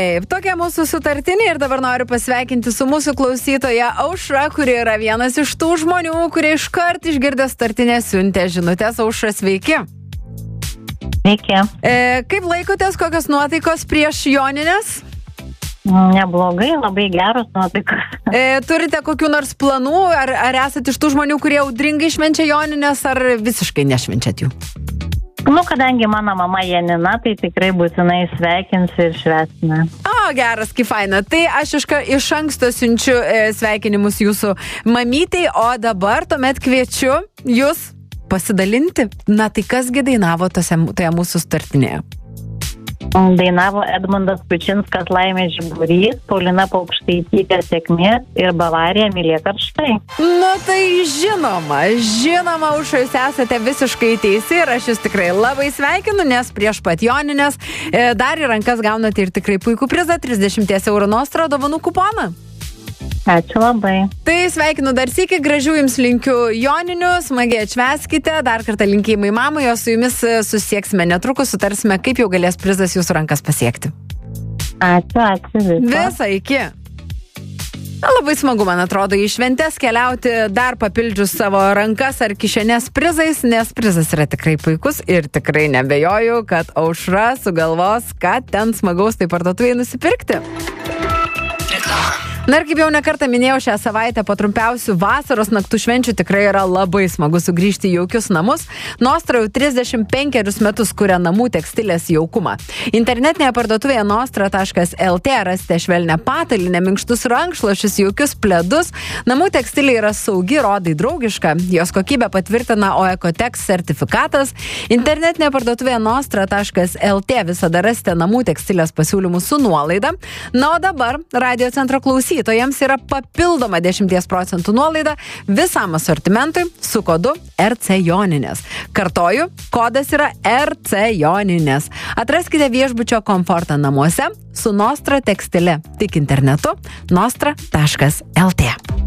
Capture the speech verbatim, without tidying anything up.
Taip, tokia mūsų sutartinė ir dabar noriu pasveikinti su mūsų klausytoja Aušra, kuri yra vienas iš tų žmonių, kurie iškart išgirdę sutartinę siuntė žinutės. Aušra, sveiki. Sveiki. E, kaip laikotės, kokios nuotaikos prieš Jonines? Neblogai, labai geros nuotaikos. E, turite kokių nors planų, ar, ar esate iš tų žmonių, kurie audringai švenčia Jonines, ar visiškai nešvenčiat jų? Nu, kadangi mano mama Janina, tai tikrai būtinai sveikinsiu ir švęsime. O, geras, kaip faina. Tai aš iš, iš anksto siunčiu e, sveikinimus jūsų mamytei, o dabar tuomet kviečiu jūs pasidalinti. Na, tai kasgi dainavo tose, toje mūsų sutartinėje? Dainavo Edmundas Kučinskas Laimė žiburys, Paulina Paukštaitytė Sėkmė ir Bavarija Mylė karštai. Nu tai žinoma, žinoma, Aušra, jūs esate visiškai teisi ir aš jūs tikrai labai sveikinu, nes prieš pat Jonines e, dar į rankas gaunate ir tikrai puikų prizą, trisdešimt eurų Nostra dovanų kuponą. Ačiū labai. Tai sveikinu dar sykį, gražių jums linkiu Joninių, smagiai atšvęskite, dar kartą linkėjimai mamai, o su jumis susieksime netrukus, sutarsime, kaip jau galės prizas jūsų rankas pasiekti. Ačiū, ačiū viso. Visą iki. Na, labai smagu, man atrodo, į šventes keliauti dar papildžius savo rankas ar kišenės prizais, nes prizas yra tikrai puikus ir tikrai nebejoju, kad Aušra sugalvos, ką ten smagaus tai parduotuvėje nusipirkti. Na ir kaip jau nekartą minėjau, šią savaitę po trumpiausių vasaros naktų švenčių tikrai yra labai smagu sugrįžti į jaukius namus. Nostra jau trisdešimt penkerius metus kuria namų tekstilės jaukumą. Internetinėje parduotuvėje nostra taškas el tė rasite švelnią patalynę, minkštus rankšluosčius, jaukius pledus. Namų tekstilė yra saugi, rodai draugiška. Jos kokybę patvirtina Oekotex sertifikatas. Internetinėje parduotuvėje nostra taškas el tė visada rasite namų tekstilės pasiūlymus su nuolaida. Na, o dabar Radio Centro klausytojams yra papildoma dešimties procentų nuolaida visam asortimentui su kodu er cė Joninės. Kartoju, kodas yra er cė Joninės. Atraskite viešbučio komfortą namuose su Nostra tekstile tik internetu nostra taškas el tė.